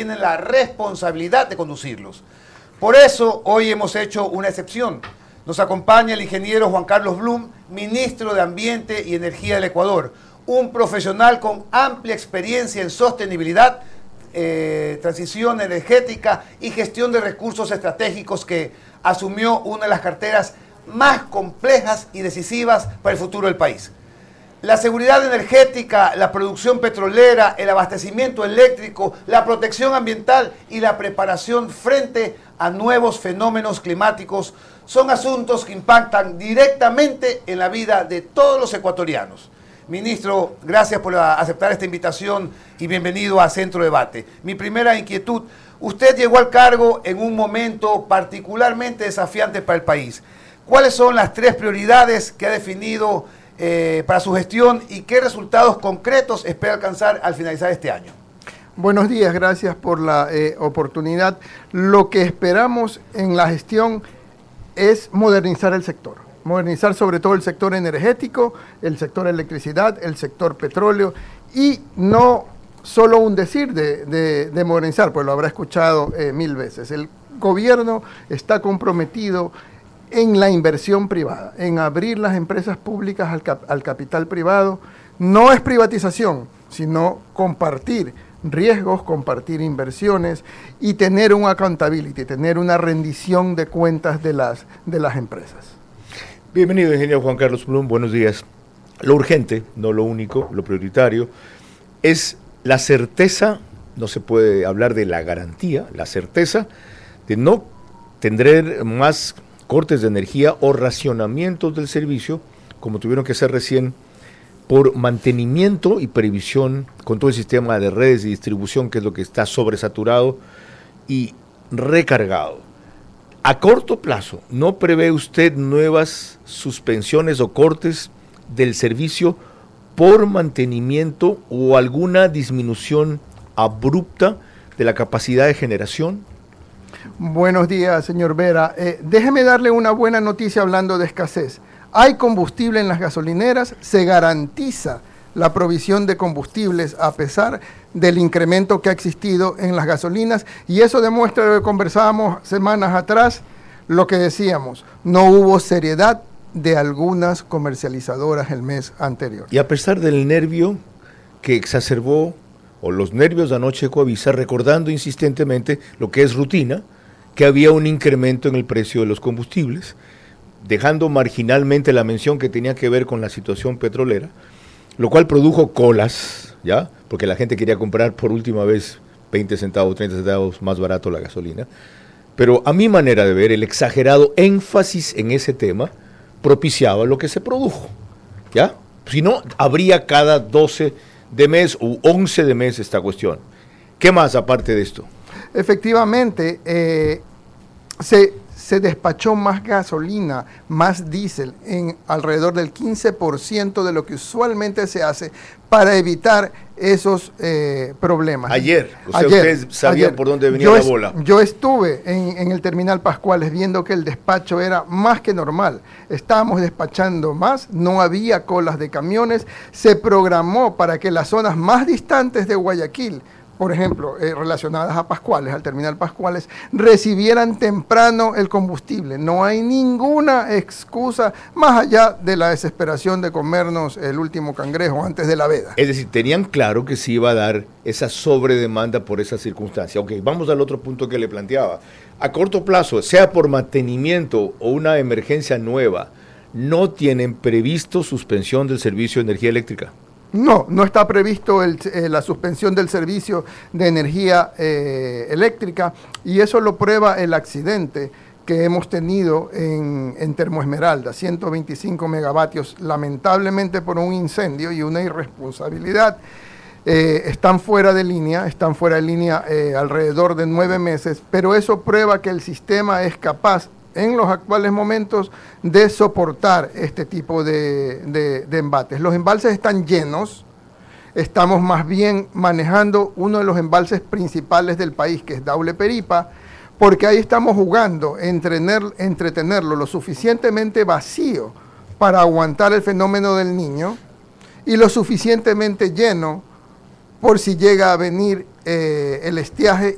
tienen la responsabilidad de conducirlos. Por eso hoy hemos hecho una excepción. Nos acompaña el ingeniero Juan Carlos Blum, ministro de Ambiente y Energía del Ecuador, un profesional con amplia experiencia en sostenibilidad, transición energética y gestión de recursos estratégicos, que asumió una de las carteras más complejas y decisivas para el futuro del país. La seguridad energética, la producción petrolera, el abastecimiento eléctrico, la protección ambiental y la preparación frente a nuevos fenómenos climáticos son asuntos que impactan directamente en la vida de todos los ecuatorianos. Ministro, gracias por aceptar esta invitación y bienvenido a Centro Debate. Mi primera inquietud: usted llegó al cargo en un momento particularmente desafiante para el país. ¿Cuáles son las 3 prioridades que ha definido para su gestión y qué resultados concretos espera alcanzar al finalizar este año? Buenos días, gracias por la oportunidad. Lo que esperamos en la gestión es modernizar el sector. Modernizar sobre todo el sector energético, el sector electricidad, el sector petróleo, y no solo un decir de modernizar, pues lo habrá escuchado 1000 veces. El gobierno está comprometido en la inversión privada, en abrir las empresas públicas al capital privado. No es privatización, sino compartir riesgos, compartir inversiones y tener un accountability, tener una rendición de cuentas de las empresas. Bienvenido, ingeniero Juan Carlos Blum, buenos días. Lo urgente, no lo único, lo prioritario, es la certeza, no se puede hablar de la garantía, la certeza de no tener más cortes de energía o racionamientos del servicio, como tuvieron que ser recién, por mantenimiento y previsión con todo el sistema de redes de distribución, que es lo que está sobresaturado y recargado. A corto plazo, ¿no prevé usted nuevas suspensiones o cortes del servicio por mantenimiento o alguna disminución abrupta de la capacidad de generación? Buenos días, señor Vera. Déjeme darle una buena noticia hablando de escasez. Hay combustible en las gasolineras, se garantiza la provisión de combustibles a pesar del incremento que ha existido en las gasolinas, y eso demuestra lo que conversábamos semanas atrás, lo que decíamos: no hubo seriedad de algunas comercializadoras el mes anterior. Y a pesar del nervio que exacerbó, o los nervios de anoche de Coavisa, recordando insistentemente lo que es rutina, que había un incremento en el precio de los combustibles, dejando marginalmente la mención que tenía que ver con la situación petrolera, lo cual produjo colas, ¿ya? Porque la gente quería comprar por última vez 20 centavos, 30 centavos más barato la gasolina. Pero a mi manera de ver, el exagerado énfasis en ese tema propiciaba lo que se produjo, ¿ya? Si no, habría cada 12 de mes u 11 de mes esta cuestión. ¿Qué más aparte de esto? Efectivamente, se despachó más gasolina, más diésel, en alrededor del 15% de lo que usualmente se hace para evitar esos problemas. Ustedes sabían por dónde venía la bola. Yo estuve en el terminal Pascuales viendo que el despacho era más que normal. Estábamos despachando más, no había colas de camiones. Se programó para que las zonas más distantes de Guayaquil, por ejemplo, relacionadas a Pascuales, al terminal Pascuales, recibieran temprano el combustible. No hay ninguna excusa más allá de la desesperación de comernos el último cangrejo antes de la veda. Es decir, tenían claro que se iba a dar esa sobredemanda por esa circunstancia. Ok, vamos al otro punto que le planteaba. A corto plazo, sea por mantenimiento o una emergencia nueva, ¿no tienen previsto suspensión del servicio de energía eléctrica? No está previsto la suspensión del servicio de energía eléctrica, y eso lo prueba el accidente que hemos tenido en Termoesmeralda, 125 megavatios, lamentablemente por un incendio y una irresponsabilidad. Están fuera de línea alrededor de 9 meses, pero eso prueba que el sistema es capaz en los actuales momentos de soportar este tipo de embates. Los embalses están llenos, estamos más bien manejando uno de los embalses principales del país, que es Daule Peripa, porque ahí estamos jugando entretenerlo lo suficientemente vacío para aguantar el fenómeno del Niño y lo suficientemente lleno por si llega a venir el estiaje